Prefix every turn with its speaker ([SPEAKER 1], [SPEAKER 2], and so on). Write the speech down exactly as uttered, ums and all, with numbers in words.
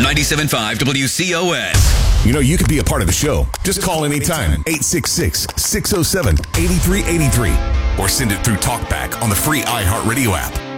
[SPEAKER 1] ninety-seven point five W C O S.
[SPEAKER 2] You know, you could be a part of the show. Just call anytime. eight six six, six oh seven, eight three eight three. Or send it through TalkBack on the free iHeartRadio app.